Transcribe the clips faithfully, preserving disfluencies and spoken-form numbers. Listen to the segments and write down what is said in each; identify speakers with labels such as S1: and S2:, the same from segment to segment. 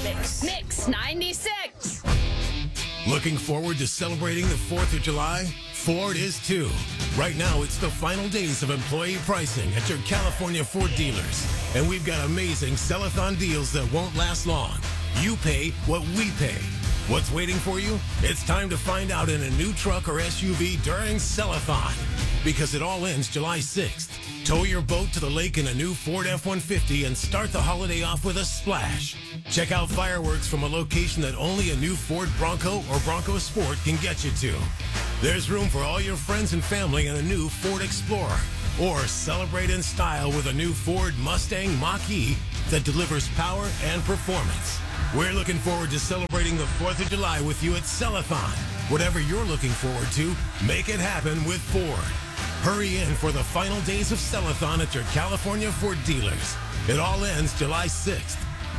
S1: ninety-six. Mix ninety-six.
S2: Looking forward to celebrating the fourth of July? Ford is too. Right now, it's the final days of employee pricing at your California Ford dealers. And we've got amazing sell-a-thon deals that won't last long. You pay what we pay. What's waiting for you? It's time to find out in a new truck or S U V during Sell-a-thon. Because it all ends July sixth. Tow your boat to the lake in a new Ford F one fifty and start the holiday off with a splash. Check out fireworks from a location that only a new Ford Bronco or Bronco Sport can get you to. There's room for all your friends and family in a new Ford Explorer. Or celebrate in style with a new Ford Mustang Mach-E that delivers power and performance. We're looking forward to celebrating the fourth of July with you at Sell-a-thon. Whatever you're looking forward to, make it happen with Ford. Hurry in for the final days of Sell-a-thon at your California Ford dealers. It all ends July sixth.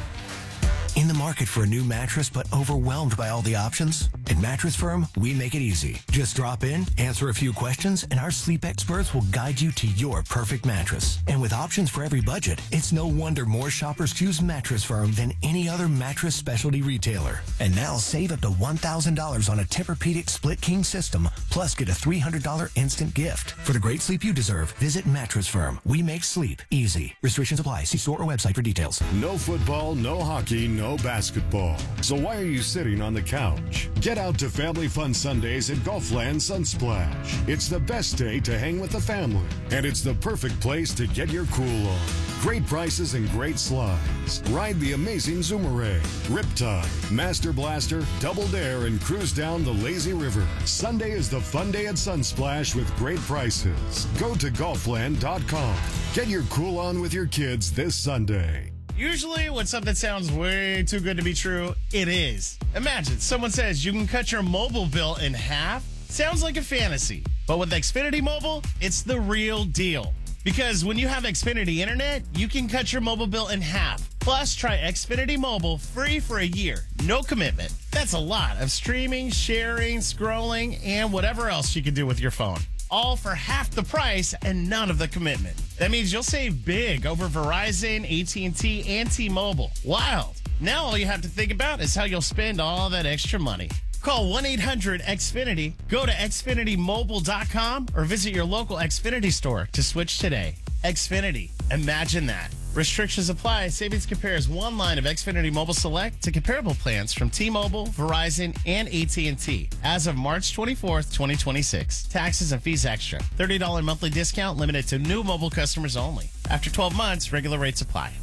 S3: In the market for a new mattress but overwhelmed by all the options? At Mattress Firm, we make it easy. Just drop in, answer a few questions, and our sleep experts will guide you to your perfect mattress. And with options for every budget, it's no wonder more shoppers choose Mattress Firm than any other mattress specialty retailer. And now save up to one thousand dollars on a Tempur-Pedic split king system, plus get a three hundred dollars instant gift. For the great sleep you deserve, visit Mattress Firm. We make sleep easy. Restrictions apply. See store or website for details.
S4: No football, no hockey, no basketball. So why are you sitting on the couch? Get out to Family Fun Sundays at Gulfland Sunsplash. It's the best day to hang with the family, and it's the perfect place to get your cool on. Great prices and great slides. Ride the amazing Zoomerang, Riptide, Master Blaster, Double Dare, and cruise down the lazy river. Sunday is the fun day at Sunsplash with great prices. Go to Gulfland dot com. Get your cool on with your kids this Sunday.
S5: Usually when something sounds way too good to be true, it is. Imagine someone says you can cut your mobile bill in half. Sounds like a fantasy. But with Xfinity Mobile, it's the real deal. Because when you have Xfinity Internet, you can cut your mobile bill in half. Plus, try Xfinity Mobile free for a year. No commitment. That's a lot of streaming, sharing, scrolling, and whatever else you can do with your phone. All for half the price and none of the commitment. That means you'll save big over Verizon, A T and T, and T-Mobile. Wild. Now all you have to think about is how you'll spend all that extra money. Call one eight hundred X Finity, go to Xfinity Mobile dot com, or visit your local Xfinity store to switch today. Xfinity. Imagine that. Restrictions apply. Savings compares one line of Xfinity Mobile Select to comparable plans from T-Mobile, Verizon, and A T and T as of March twenty-fourth, twenty twenty-six. Taxes and fees extra. thirty dollars monthly discount limited to new mobile customers only. After twelve months, regular rates apply.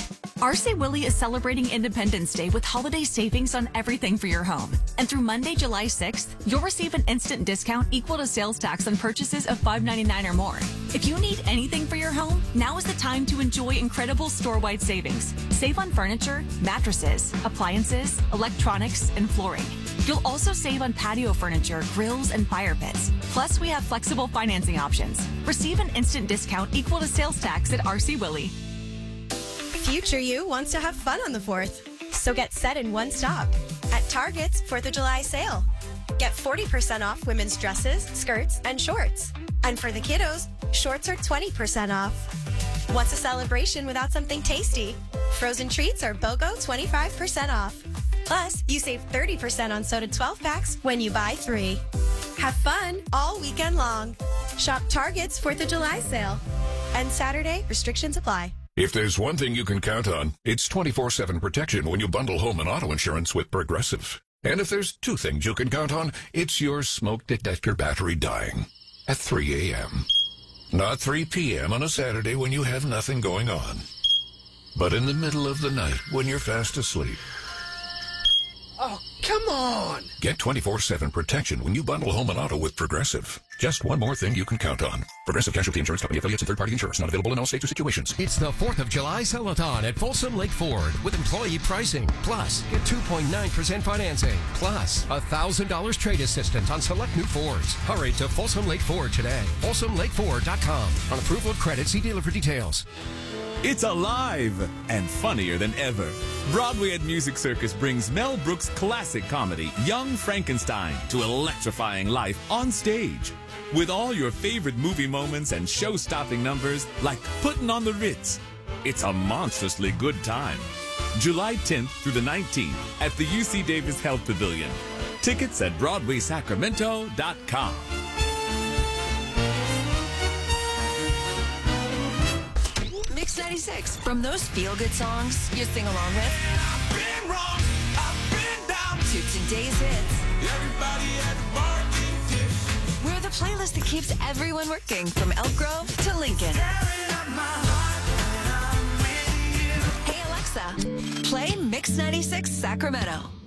S6: R C Willey is celebrating Independence Day with holiday savings on everything for your home. And through Monday, July sixth, you'll receive an instant discount equal to sales tax on purchases of five ninety-nine or more. If you need anything for your home, now is the time to enjoy incredible store-wide savings. Save on furniture, mattresses, appliances, electronics, and flooring. You'll also save on patio furniture, grills, and fire pits. Plus, we have flexible financing options. Receive an instant discount equal to sales tax at R C Willey.
S7: Future you wants to have fun on the fourth. So get set in one stop at Target's fourth of July sale. Get forty percent off women's dresses, skirts, and shorts. And for the kiddos, shorts are twenty percent off. What's a celebration without something tasty? Frozen treats are BOGO twenty-five percent off. Plus, you save thirty percent on soda twelve packs when you buy three. Have fun all weekend long. Shop Target's fourth of July sale. And Saturday, restrictions apply.
S8: If there's one thing you can count on, it's twenty-four seven protection when you bundle home and auto insurance with Progressive. And if there's two things you can count on, it's your smoke detector battery dying at three a.m. Not three p.m. on a Saturday when you have nothing going on, but in the middle of the night when you're fast asleep.
S9: Oh, come on!
S8: Get twenty-four seven protection when you bundle home and auto with Progressive. Just one more thing you can count on. Progressive Casualty Insurance Company affiliates and third-party insurers. Not available in all states or situations.
S10: It's the fourth of July Sell-a-thon at Folsom Lake Ford with employee pricing. Plus, get two point nine percent financing. Plus, one thousand dollars trade assistance on select new Fords. Hurry to Folsom Lake Ford today. Folsom Lake Ford dot com. On approval of credit, see dealer for details.
S11: It's alive and funnier than ever. Broadway at Music Circus brings Mel Brooks' classic comedy, Young Frankenstein, to electrifying life on stage. With all your favorite movie moments and show-stopping numbers like Puttin' on the Ritz, It's a monstrously good time. July tenth through the nineteenth at the U C Davis Health Pavilion. Tickets at Broadway Sacramento dot com.
S12: Mix ninety-six, from those feel-good songs you sing along with,
S13: I've been wrong, I've been down,
S12: to today's hits.
S13: Everybody at the bar can dish.
S12: We're the playlist that keeps everyone working, from Elk Grove to Lincoln. Hey Alexa, play Mix ninety-six Sacramento.